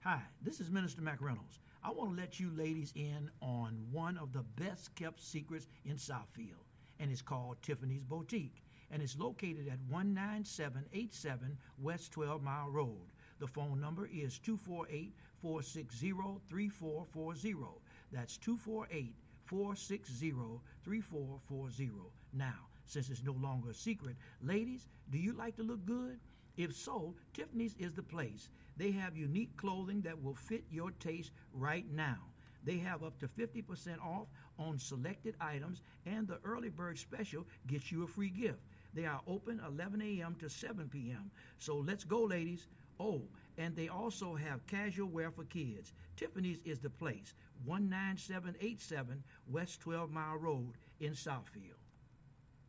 Hi, this is Minister Mac Reynolds. I want to let you ladies in on one of the best kept secrets in Southfield, and it's called Tiffany's Boutique, and it's located at 19787 West 12 Mile Road. The phone number is 248-460-3440. That's 248-460-3440. Now, since it's no longer a secret, ladies, do you like to look good? If so, Tiffany's is the place. They have unique clothing that will fit your taste right now. They have up to 50% off on selected items, and the early bird special gets you a free gift. They are open 11 a.m. to 7 p.m. So let's go, ladies. Oh, and they also have casual wear for kids. Tiffany's is the place. 19787 West 12 Mile Road in Southfield.